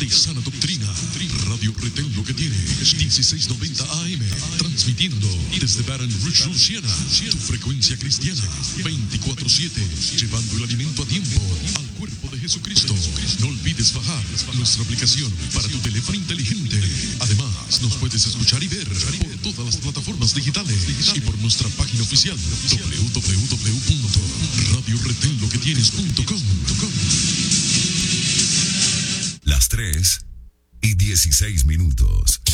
de sana doctrina. Radio Retén lo que tiene. 1690 AM. Transmitiendo desde Baton Rouge, Louisiana. Tu frecuencia cristiana. 24/7. Llevando el alimento a tiempo al cuerpo de Jesucristo. No olvides bajar nuestra aplicación para tu teléfono inteligente. Además, nos puedes escuchar y ver por todas las plataformas digitales y por nuestra página oficial www.radioretenloquetienes.com. Las 3:16.